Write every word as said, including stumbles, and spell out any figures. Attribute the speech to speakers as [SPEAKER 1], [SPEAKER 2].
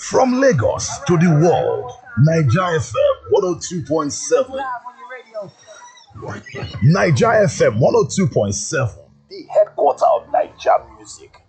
[SPEAKER 1] From Lagos to the world, Niger F M one oh two point seven. Niger F M one oh two point seven, the headquarter of Niger music.